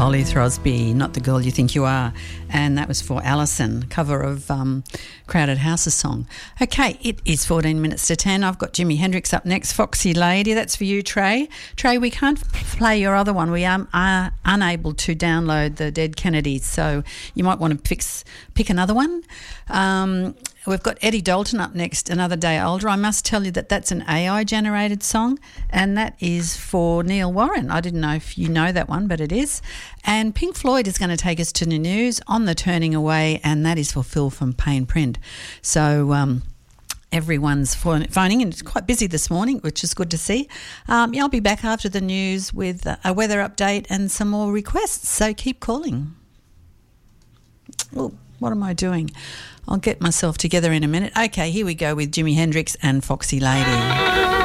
Ollie Throsby, Not the Girl You Think You Are. And that was for Alison, cover of Crowded House's song. Okay, it is 14 minutes to 10. I've got Jimi Hendrix up next, Foxy Lady. That's for you, Trey. Trey, we can't play your other one. We are unable to download the Dead Kennedys, so you might want to pick another one. We've got Eddie Dalton up next, Another Day Older. I must tell you that that's an AI-generated song, and that is for Neil Warren. I didn't know if you know that one, but it is. And Pink Floyd is going to take us to the news on the Turning Away, and that is for Phil from Pain Print. So everyone's phoning, and it's quite busy this morning, which is good to see. I'll be back after the news with a weather update and some more requests, so keep calling. Oh, what am I doing? I'll get myself together in a minute. Okay, here we go with Jimi Hendrix and Foxy Lady.